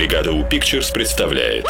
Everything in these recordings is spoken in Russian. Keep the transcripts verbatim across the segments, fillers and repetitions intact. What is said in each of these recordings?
Бригада У Pictures представляет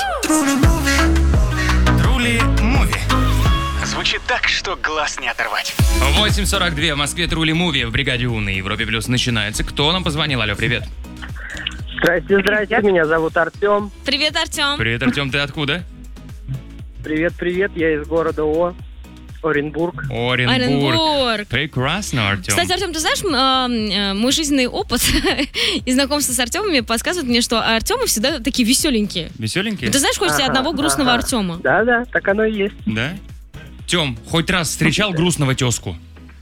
Трули Муви. Звучит так, что глаз не оторвать. восемь сорок два в Москве. Трули Муви в Бригаде У на Европе Плюс начинается. Кто нам позвонил? Алло, привет. Здрасте, здрасте, меня зовут Артем. Привет, Артем. Привет, Артем, ты откуда? Привет, привет, я из города О, Оренбург. Оренбург. Оренбург. Прекрасно, Артем. Кстати, Артем, ты знаешь, м, э, мой жизненный опыт и знакомство с Артемами подсказывает мне, что Артемы всегда такие веселенькие. Веселенькие? Ты знаешь, хоть Ага, одного грустного ага. Артема? Да-да, так оно и есть. Да? Тем, хоть раз встречал грустного тезку?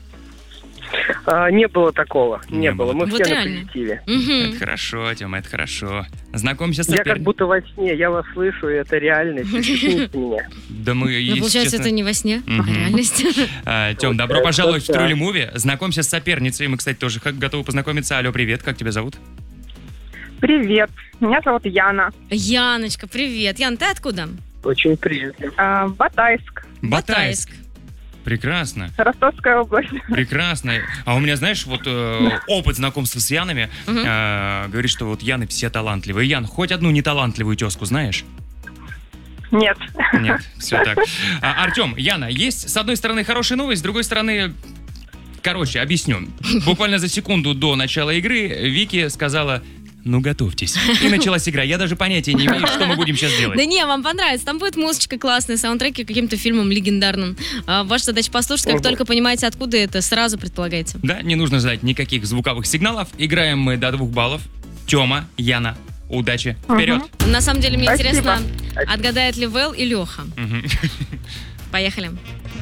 А, не было такого, не, Не было. было. Мы Вот все реально. на позитиве. Мгм. Это хорошо, Тем, это хорошо. Знакомься с Я как соперником. будто во сне, я вас слышу, и это реальность. Извините меня. Да мы, Ну, если получается, честно- это не во сне, а Мгм. реальность. А, Тем, добро Вот пожаловать в это да. Трули Муви. Знакомься с соперницей. Мы, кстати, тоже как готовы познакомиться. Алло, привет, как тебя зовут? Привет, меня зовут Яна. Яночка, привет. Ян, ты откуда? Очень приятно. А, Батайск, Батайск. Прекрасно. Ростовская область. Прекрасно. А у меня, знаешь, вот э, опыт знакомства с Янами Мгм. э, говорит, что вот Яны все талантливые. Ян, хоть одну неталантливую тезку знаешь? Нет. Нет, все так. А, Артем, Яна, есть с одной стороны хорошая новость, с другой стороны... Короче, объясню. Буквально за секунду до начала игры Вики сказала... Ну, готовьтесь. И началась игра. Я даже понятия не имею, что мы будем сейчас делать. Да не, вам понравится. Там будет музычка классная, саундтреки к каким-то фильмам легендарным. А, ваша задача послушать, как Ого. только понимаете, откуда это, сразу предполагаете. Да, не нужно ждать никаких звуковых сигналов. Играем мы до двух баллов. Тема, Яна, удачи. Вперед. На самом деле, мне Спасибо. интересно, Спасибо. отгадает ли Вэл и Леха. Мгм. Поехали.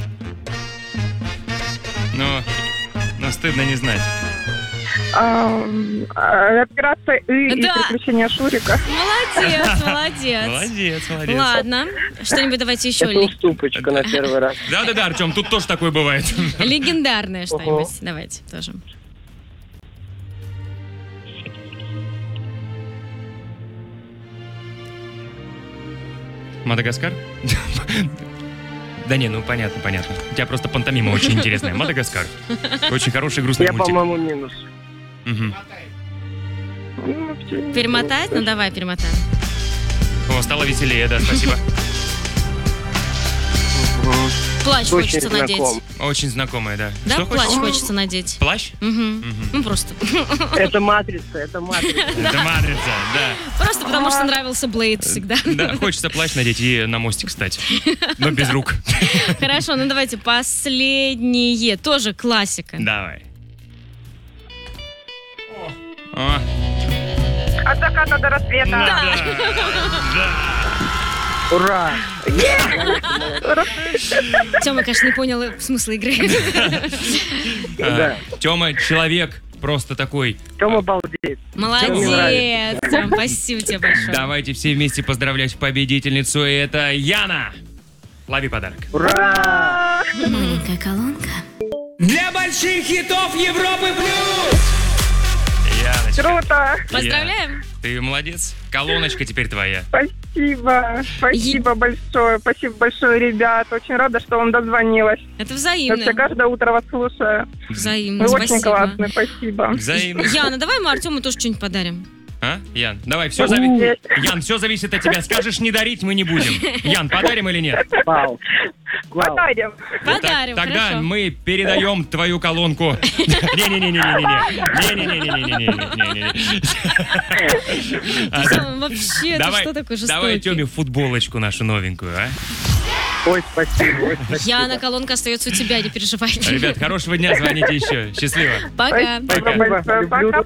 Ну, ну, стыдно не знать. А, а, Операция И и Да. приключения Шурика. Молодец, молодец. Молодец, молодец. Ладно, что-нибудь давайте еще Это ли- уступочка на первый раз. Да-да-да, Артем, тут тоже такое бывает. легендарное что-нибудь. Ого. Давайте тоже. Мадагаскар? Да не, ну понятно, понятно. У тебя просто пантомима очень интересная. Мадагаскар. Очень хороший грустный Я, мультик. по-моему, минус. Мгм. Ну, вообще, Перемотать? Ну давай, перемотаем. О, стало веселее, да, спасибо. Плащ Очень хочется надеть. знаком. Очень знакомая, да. Да, Что плащ хочешь? хочется надеть. Плащ? Мгм. Мгм. Ну просто. Это матрица, это матрица. Это матрица, да. Просто потому что нравился Блейд всегда. Да, хочется плащ надеть и на мостик встать. Но без рук. Хорошо, ну давайте последнее. Тоже классика. Давай. О, От заката до рассвета. да, да. Ура! Тёма, конечно, не понял смысла игры. Да. Тёма человек просто такой. Тёма балдеет. Молодец, Тём, спасибо тебе большое. Давайте все вместе поздравлять победительницу. И это Яна. Лови подарок. Ура! Маленькая колонка. Для больших хитов Европы плюс! Яночка, Круто. Поздравляем. ты молодец. Колоночка теперь твоя. Спасибо. Спасибо большое. Спасибо большое, ребят. Очень рада, что вам дозвонилась. Это Вообще взаимно. каждое утро вас слушаю. Взаимно, Вы очень спасибо. классные. Спасибо. Взаимно. Яна, давай мы Артему тоже что-нибудь подарим. А? Ян, давай, все зависит. Ян, все зависит от тебя. Скажешь не дарить, мы не будем. Ян, подарим или нет? Вау. Вау. Подарим. Подарим, Так, тогда хорошо. мы передаем твою колонку. Не-не-не-не-не-не-не-не-не-не. Тёма, вообще, это Давай, что такое давай жестокий? Тёме футболочку нашу новенькую, а? Ой, спасибо, ой, спасибо. Яна, колонка остается у тебя, не переживай. Ребят, хорошего дня, звоните еще. Счастливо. Пока. Спасибо Пока. большое. Люблю. Пока.